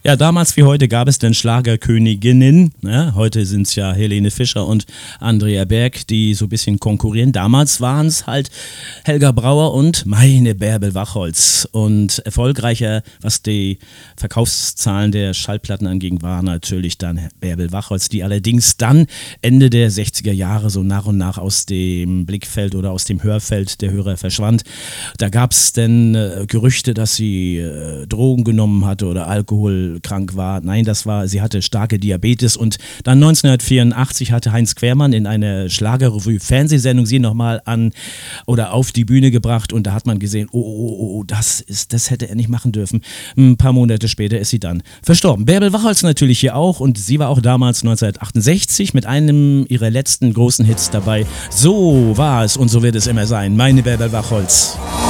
Ja, damals wie heute gab es denn Schlagerköniginnen. Ja, heute sind es ja Helene Fischer und Andrea Berg, die so ein bisschen konkurrieren. Damals waren es halt Helga Brauer und meine Bärbel Wachholz. Und erfolgreicher, was die Verkaufszahlen der Schallplatten anging, war natürlich dann Bärbel Wachholz, die allerdings dann Ende der 60er Jahre so nach und nach aus dem Blickfeld oder aus dem Hörfeld der Hörer verschwand. Da gab es denn Gerüchte, dass sie Drogen genommen hatte oder alkoholkrank war. Nein, sie hatte starke Diabetes und dann 1984 hatte Heinz Quermann in einer Schlagerrevue-Fernsehsendung sie nochmal an oder auf die Bühne gebracht und da hat man gesehen, das hätte er nicht machen dürfen. Ein paar Monate später ist sie dann verstorben. Bärbel Wachholz natürlich hier auch und sie war auch damals 1968 mit einem ihrer letzten großen Hits dabei. So war es und so wird es immer sein. Meine Bärbel Wachholz.